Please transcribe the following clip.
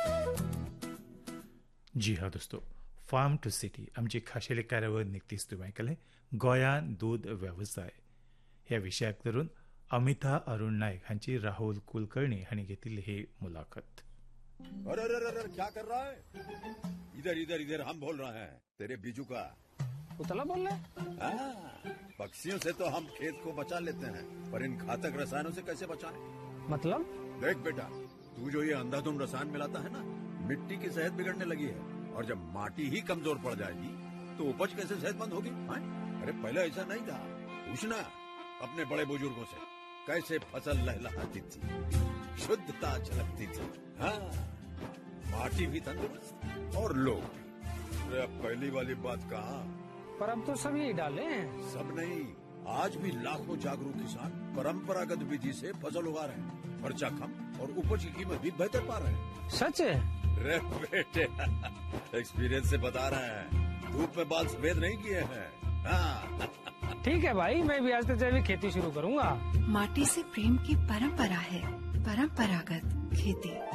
जी हाँ दोस्तों, farm to city आमची खाशेली कार्यावळ निकतीच तुम्ही ऐकले. गोंयांत दूध वेवसाय ह्या विशयाक धरून अमिता अरुण नायक हांची राहुल कुलकर्णी हांणी घेतिल्ली ही मुलाखत. अरे अरे अरे क्या कर रहा है? इधर इधर इधर हम बोल रहे हैं तेरे बीजू का. उतला बोल रहे हैं? पक्षियों से तो हम खेत को बचा लेते हैं, पर इन घातक रसायनों से कैसे बचाएं? मतलब? देख बेटा, तू जो ये अंधाधुंध रसायन मिलाता है ना, मिट्टी की सेहत बिगड़ने लगी है. और जब माटी ही कमजोर पड़ जाएगी तो उपज कैसे सेहतमंद होगी? अरे पहले ऐसा नहीं था. पूछना अपने बड़े बुजुर्गों से, कैसे फसल लहलहाती थी, शुद्धता झलकती थी. हाँ, माटी भी तंदुरुस्त और लोग भी. अरे अब पहली वाली बात कहाँ? पर अब तो सभी डाले हैं. सब नहीं, आज भी लाखों जागरूक किसान परंपरागत विधि से फसल उगा रहे हैं. खर्चा कम और उपज की कीमत भी बेहतर पा रहे हैं. सच है? रे बेटे, एक्सपीरियंस से बता रहे हैं. धूप में बाल सफेद नहीं किए हैं. हाँ. ठीक है भाई, मैं भी आज से जैविक खेती शुरू करूंगा. माटी से प्रेम की परंपरा है. परंपरागत खेती.